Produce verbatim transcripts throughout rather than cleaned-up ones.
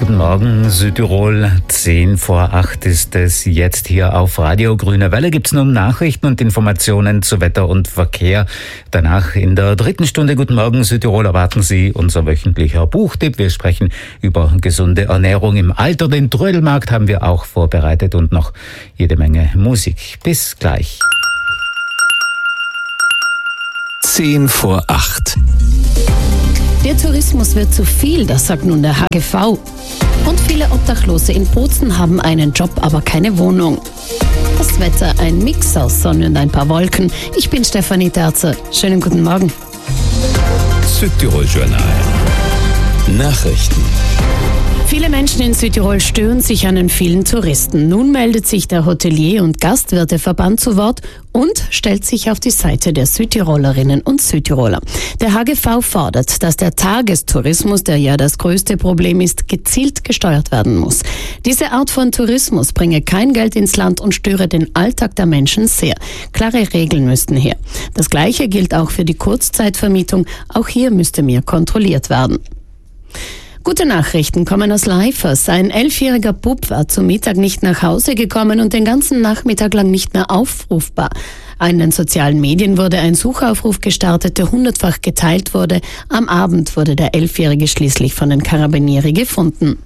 Guten Morgen, Südtirol. Zehn vor acht ist es jetzt hier auf Radio Grüne Welle. Gibt's nun Nachrichten und Informationen zu Wetter und Verkehr. Danach in der dritten Stunde Guten Morgen, Südtirol erwarten Sie unser wöchentlicher Buchtipp. Wir sprechen über gesunde Ernährung im Alter. Den Trödelmarkt haben wir auch vorbereitet und noch jede Menge Musik. Bis gleich. Zehn vor acht. Der Tourismus wird zu viel, das sagt nun der H G V. Und viele Obdachlose in Bozen haben einen Job, aber keine Wohnung. Das Wetter ein Mix aus Sonne und ein paar Wolken. Ich bin Stefanie Terzer. Schönen guten Morgen. Südtirol Journal. Nachrichten. Viele Menschen in Südtirol stören sich an den vielen Touristen. Nun meldet sich der Hotelier- und Gastwirteverband zu Wort und stellt sich auf die Seite der Südtirolerinnen und Südtiroler. Der H G V fordert, dass der Tagestourismus, der ja das größte Problem ist, gezielt gesteuert werden muss. Diese Art von Tourismus bringe kein Geld ins Land und störe den Alltag der Menschen sehr. Klare Regeln müssten her. Das Gleiche gilt auch für die Kurzzeitvermietung. Auch hier müsste mehr kontrolliert werden. Gute Nachrichten kommen aus Leifers. Ein elfjähriger Bub war zum Mittag nicht nach Hause gekommen und den ganzen Nachmittag lang nicht mehr aufrufbar. In den sozialen Medien wurde ein Suchaufruf gestartet, der hundertfach geteilt wurde. Am Abend wurde der Elfjährige schließlich von den Carabinieri gefunden.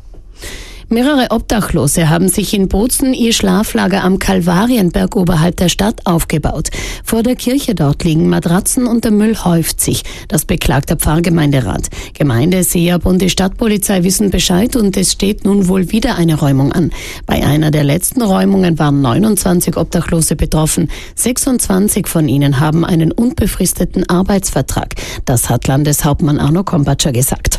Mehrere Obdachlose haben sich in Bozen ihr Schlaflager am Kalvarienberg oberhalb der Stadt aufgebaut. Vor der Kirche dort liegen Matratzen und der Müll häuft sich. Das beklagt der Pfarrgemeinderat. Gemeinde, SEAB und die Stadtpolizei wissen Bescheid und es steht nun wohl wieder eine Räumung an. Bei einer der letzten Räumungen waren neunundzwanzig Obdachlose betroffen. sechsundzwanzig von ihnen haben einen unbefristeten Arbeitsvertrag. Das hat Landeshauptmann Arno Kompatscher gesagt.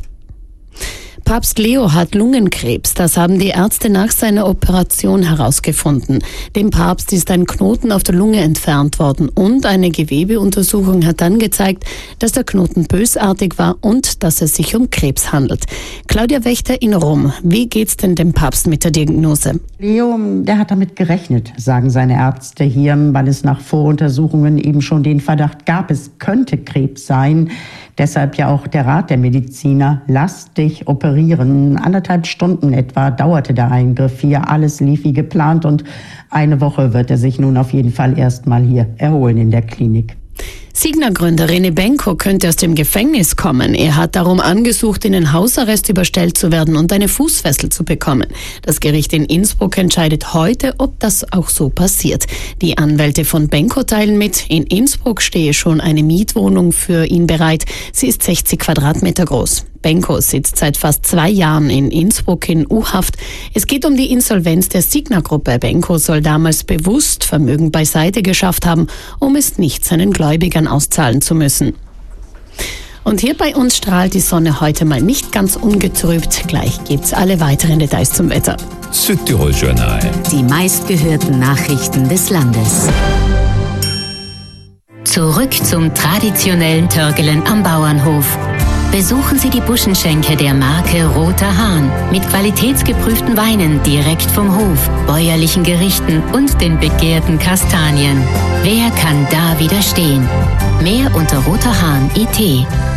Papst Leo hat Lungenkrebs. Das haben die Ärzte nach seiner Operation herausgefunden. Dem Papst ist ein Knoten auf der Lunge entfernt worden und eine Gewebeuntersuchung hat dann gezeigt, dass der Knoten bösartig war und dass es sich um Krebs handelt. Claudia Wächter in Rom. Wie geht's denn dem Papst mit der Diagnose? Leo, der hat damit gerechnet, sagen seine Ärzte hier, weil es nach Voruntersuchungen eben schon den Verdacht gab, es könnte Krebs sein. Deshalb ja auch der Rat der Mediziner, lass dich operieren. Anderthalb Stunden etwa dauerte der Eingriff hier. Alles lief wie geplant und eine Woche wird er sich nun auf jeden Fall erstmal hier erholen in der Klinik. Signa-Gründer René Benko könnte aus dem Gefängnis kommen. Er hat darum angesucht, in den Hausarrest überstellt zu werden und eine Fußfessel zu bekommen. Das Gericht in Innsbruck entscheidet heute, ob das auch so passiert. Die Anwälte von Benko teilen mit, in Innsbruck stehe schon eine Mietwohnung für ihn bereit. Sie ist sechzig Quadratmeter groß. Benko sitzt seit fast zwei Jahren in Innsbruck in U-Haft. Es geht um die Insolvenz der Signa-Gruppe. Benko soll damals bewusst Vermögen beiseite geschafft haben, um es nicht seinen Gläubigern auszahlen zu müssen. Und hier bei uns strahlt die Sonne heute mal nicht ganz ungetrübt. Gleich gibt's alle weiteren Details zum Wetter. Südtirol Journal. Die meistgehörten Nachrichten des Landes. Zurück zum traditionellen Törgelen am Bauernhof. Besuchen Sie die Buschenschenke der Marke Roter Hahn mit qualitätsgeprüften Weinen direkt vom Hof, bäuerlichen Gerichten und den begehrten Kastanien. Wer kann da widerstehen? Mehr unter roterhahn punkt I T.